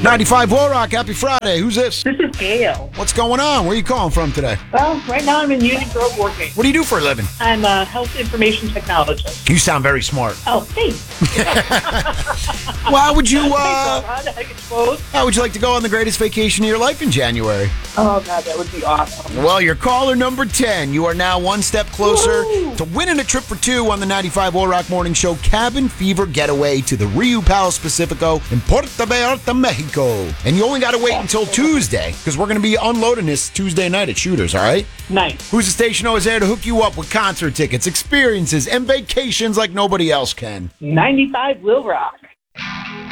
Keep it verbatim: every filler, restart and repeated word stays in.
ninety-five War Rock, happy Friday. Who's this? This is Gail. What's going on? Where are you calling from today? Well, right now I'm in Union Grove working. What do you do for a living? I'm a health information technologist. You sound very smart. Oh, thanks. Well, how would you, uh, Thanks, Ron. I suppose. how would you like to go on the greatest vacation of your life in January? Oh, God, that would be awesome. Well, you're caller number ten. You are now one step closer Woo! to winning a trip for two on the ninety-five War Rock Morning Show Cabin Fever Getaway to the Rio Palace Pacifico in Puerto Vallarta, Mexico. And you only got to wait until Tuesday because we're going to be unloading this Tuesday night at Shooters, all right? Nice. Who's the station always there to hook you up with concert tickets, experiences, and vacations like nobody else can? ninety-five Will Rock.